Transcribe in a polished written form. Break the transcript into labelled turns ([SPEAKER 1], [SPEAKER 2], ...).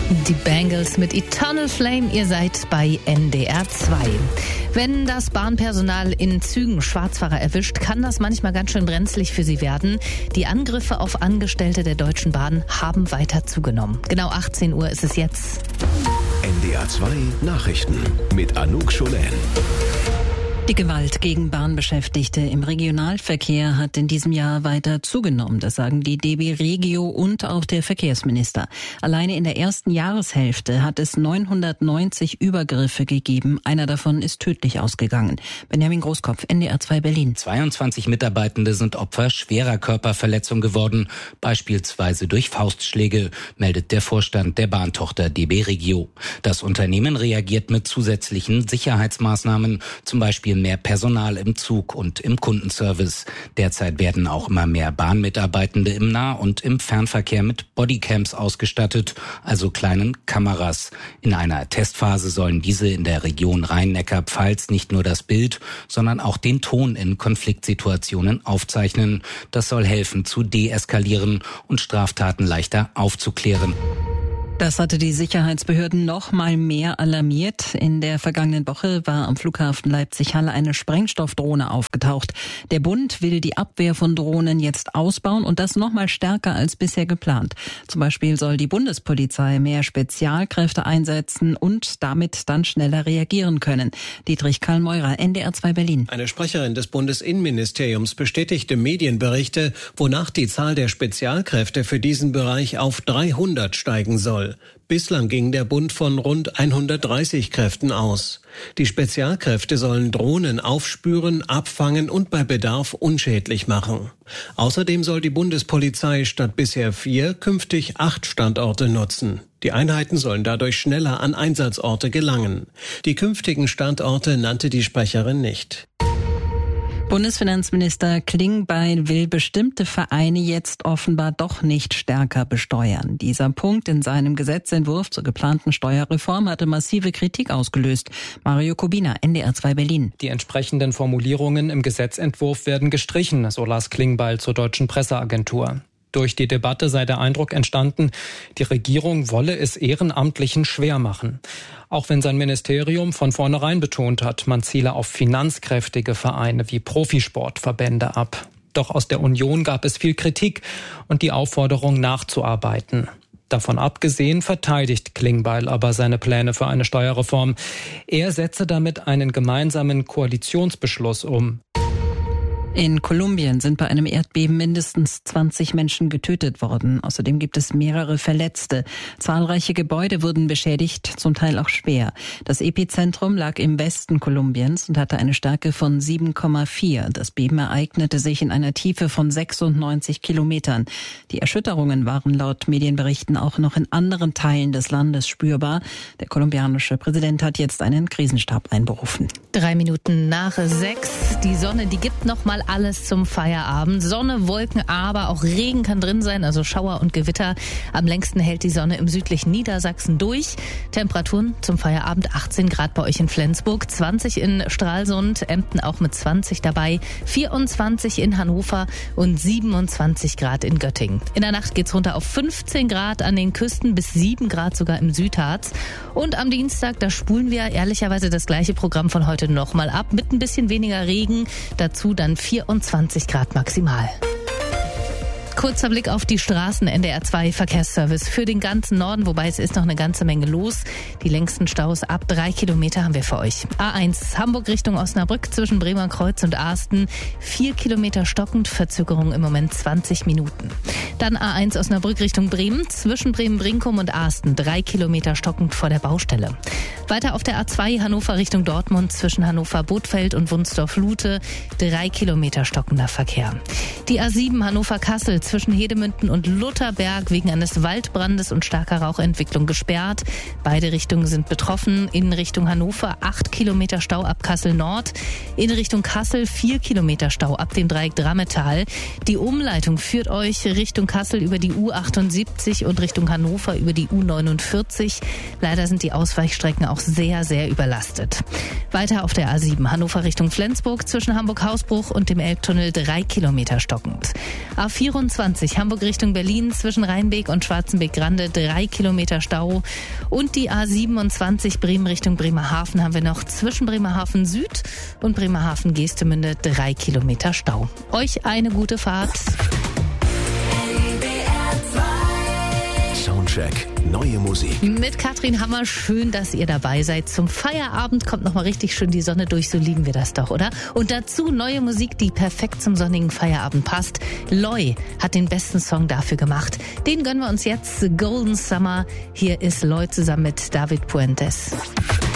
[SPEAKER 1] Die Bangles mit Eternal Flame, ihr seid bei NDR 2. Wenn das Bahnpersonal in Zügen Schwarzfahrer erwischt, kann das manchmal ganz schön brenzlig für sie werden. Die Angriffe auf Angestellte der Deutschen Bahn haben weiter zugenommen. Genau 18 Uhr ist es jetzt.
[SPEAKER 2] NDR 2 Nachrichten mit Anouk Scholen.
[SPEAKER 3] Die Gewalt gegen Bahnbeschäftigte im Regionalverkehr hat in diesem Jahr weiter zugenommen. Das sagen die DB Regio und auch der Verkehrsminister. Alleine in der ersten Jahreshälfte hat es 990 Übergriffe gegeben. Einer davon ist tödlich ausgegangen. Benjamin Großkopf, NDR 2 Berlin.
[SPEAKER 4] 22 Mitarbeitende sind Opfer schwerer Körperverletzung geworden, beispielsweise durch Faustschläge, meldet der Vorstand der Bahntochter DB Regio. Das Unternehmen reagiert mit zusätzlichen Sicherheitsmaßnahmen, zum Beispiel mehr Personal im Zug und im Kundenservice. Derzeit werden auch immer mehr Bahnmitarbeitende im Nah- und im Fernverkehr mit Bodycams ausgestattet, also kleinen Kameras. In einer Testphase sollen diese in der Region Rhein-Neckar-Pfalz nicht nur das Bild, sondern auch den Ton in Konfliktsituationen aufzeichnen. Das soll helfen zu deeskalieren und Straftaten leichter aufzuklären.
[SPEAKER 3] Das hatte die Sicherheitsbehörden noch mal mehr alarmiert. In der vergangenen Woche war am Flughafen Leipzig-Halle eine Sprengstoffdrohne aufgetaucht. Der Bund will die Abwehr von Drohnen jetzt ausbauen und das noch mal stärker als bisher geplant. Zum Beispiel soll die Bundespolizei mehr Spezialkräfte einsetzen und damit dann schneller reagieren können. Dietrich Karl-Meurer, NDR 2 Berlin.
[SPEAKER 5] Eine Sprecherin des Bundesinnenministeriums bestätigte Medienberichte, wonach die Zahl der Spezialkräfte für diesen Bereich auf 300 steigen soll. Bislang ging der Bund von rund 130 Kräften aus. Die Spezialkräfte sollen Drohnen aufspüren, abfangen und bei Bedarf unschädlich machen. Außerdem soll die Bundespolizei statt bisher 4 künftig 8 Standorte nutzen. Die Einheiten sollen dadurch schneller an Einsatzorte gelangen. Die künftigen Standorte nannte die Sprecherin nicht.
[SPEAKER 3] Bundesfinanzminister Klingbeil will bestimmte Vereine jetzt offenbar doch nicht stärker besteuern. Dieser Punkt in seinem Gesetzentwurf zur geplanten Steuerreform hatte massive Kritik ausgelöst. Mario Kubina, NDR 2 Berlin.
[SPEAKER 6] Die entsprechenden Formulierungen im Gesetzentwurf werden gestrichen, so las Klingbeil zur Deutschen Presseagentur. Durch die Debatte sei der Eindruck entstanden, die Regierung wolle es Ehrenamtlichen schwer machen. Auch wenn sein Ministerium von vornherein betont hat, man ziele auf finanzkräftige Vereine wie Profisportverbände ab. Doch aus der Union gab es viel Kritik und die Aufforderung nachzuarbeiten. Davon abgesehen verteidigt Klingbeil aber seine Pläne für eine Steuerreform. Er setze damit einen gemeinsamen Koalitionsbeschluss um.
[SPEAKER 3] In Kolumbien sind bei einem Erdbeben mindestens 20 Menschen getötet worden. Außerdem gibt es mehrere Verletzte. Zahlreiche Gebäude wurden beschädigt, zum Teil auch schwer. Das Epizentrum lag im Westen Kolumbiens und hatte eine Stärke von 7,4. Das Beben ereignete sich in einer Tiefe von 96 Kilometern. Die Erschütterungen waren laut Medienberichten auch noch in anderen Teilen des Landes spürbar. Der kolumbianische Präsident hat jetzt einen Krisenstab einberufen.
[SPEAKER 1] 3 Minuten nach 6. Die Sonne, die gibt noch mal alles zum Feierabend. Sonne, Wolken, aber auch Regen kann drin sein, also Schauer und Gewitter. Am längsten hält die Sonne im südlichen Niedersachsen durch. Temperaturen zum Feierabend 18 Grad bei euch in Flensburg, 20 in Stralsund, Emden auch mit 20 dabei, 24 in Hannover und 27 Grad in Göttingen. In der Nacht geht's runter auf 15 Grad an den Küsten, bis 7 Grad sogar im Südharz. Und am Dienstag, da spulen wir ehrlicherweise das gleiche Programm von heute nochmal ab, mit ein bisschen weniger Regen, dazu dann 24 Grad maximal. Kurzer Blick auf die Straßen, NDR 2 Verkehrsservice für den ganzen Norden, wobei es ist noch eine ganze Menge los. Die längsten Staus ab 3 Kilometer haben wir für euch. A1 Hamburg Richtung Osnabrück zwischen Bremer Kreuz und Asten. 4 Kilometer stockend, Verzögerung im Moment 20 Minuten. Dann A1 Osnabrück Richtung Bremen zwischen Bremen-Brinkum und Asten. 3 Kilometer stockend vor der Baustelle. Weiter auf der A2 Hannover Richtung Dortmund zwischen Hannover-Bothfeld und Wunsdorf-Lute. 3 Kilometer stockender Verkehr. Die A7 Hannover-Kassel zwischen Hedemünden und Lutherberg wegen eines Waldbrandes und starker Rauchentwicklung gesperrt. Beide Richtungen sind betroffen. In Richtung Hannover 8 Kilometer Stau ab Kassel Nord. In Richtung Kassel 4 Kilometer Stau ab dem Dreieck Drammetal. Die Umleitung führt euch Richtung Kassel über die U78 und Richtung Hannover über die U49. Leider sind die Ausweichstrecken auch sehr, sehr überlastet. Weiter auf der A7 Hannover Richtung Flensburg zwischen Hamburg-Hausbruch und dem Elbtunnel 3 Kilometer stockend. A24 A22 Hamburg Richtung Berlin zwischen Rheinbeek und Schwarzenbeek-Grande 3 Kilometer Stau. Und die A27 Bremen Richtung Bremerhaven haben wir noch zwischen Bremerhaven Süd und Bremerhaven Geestemünde 3 Kilometer Stau. Euch eine gute Fahrt.
[SPEAKER 2] Soundcheck, neue Musik.
[SPEAKER 1] Mit Katrin Hammer, schön, dass ihr dabei seid. Zum Feierabend kommt nochmal richtig schön die Sonne durch, so lieben wir das doch, oder? Und dazu neue Musik, die perfekt zum sonnigen Feierabend passt. Loy hat den besten Song dafür gemacht. Den gönnen wir uns jetzt, Golden Summer. Hier ist Loy zusammen mit David Puentes.